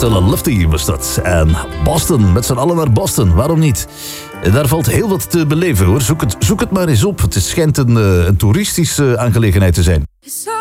Stella Lefty was dat. En Boston, met z'n allen naar Boston, waarom niet? Daar valt heel wat te beleven hoor, zoek het maar eens op. Het schijnt een toeristische aangelegenheid te zijn.